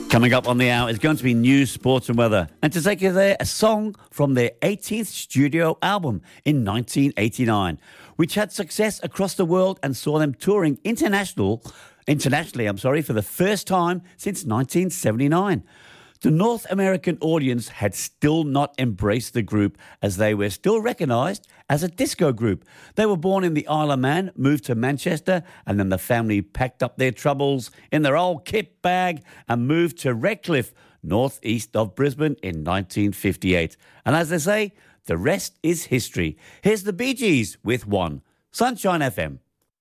Coming up on the hour is going to be news, sports and weather. And to take you there, a song from their 18th studio album in 1989, which had success across the world and saw them touring internationally, for the first time since 1979. The North American audience had still not embraced the group as they were still recognised as a disco group. They were born in the Isle of Man, moved to Manchester, and then the family packed up their troubles in their old kit bag and moved to Redcliffe, northeast of Brisbane in 1958. And as they say, the rest is history. Here's the Bee Gees with One, Sunshine FM.